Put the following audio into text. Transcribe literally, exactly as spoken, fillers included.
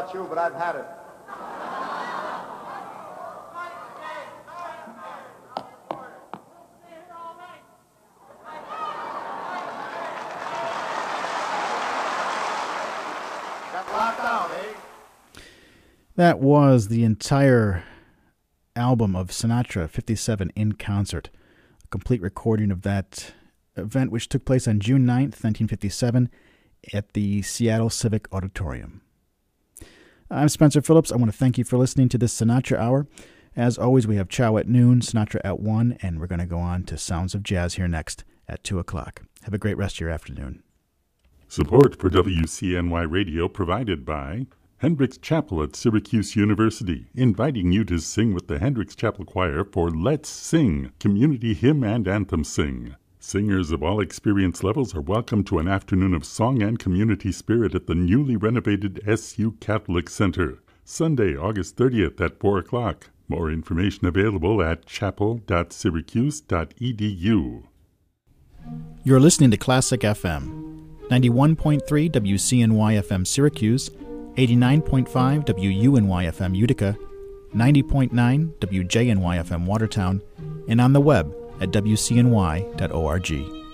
about you, but I've had it. Got locked down, eh? That was the entire album of Sinatra fifty-seven in concert, a complete recording of that event which took place on June ninth, nineteen fifty-seven at the Seattle Civic Auditorium. I'm Spencer Phillips. I want to thank you for listening to this Sinatra Hour. As always, we have Chow at noon, Sinatra at one, and we're going to go on to Sounds of Jazz here next at two o'clock. Have a great rest of your afternoon. Support for W C N Y Radio provided by Hendricks Chapel at Syracuse University, inviting you to sing with the Hendricks Chapel Choir for Let's Sing, Community Hymn and Anthem Sing. Singers of all experience levels are welcome to an afternoon of song and community spirit at the newly renovated S U Catholic Center, Sunday, August thirtieth at four o'clock. More information available at chapel dot syracuse dot e d u. You're listening to Classic F M, ninety-one point three W C N Y F M Syracuse, eighty-nine point five W U N Y F M Utica, ninety point nine W J N Y F M Watertown, and on the web at w c n y dot org.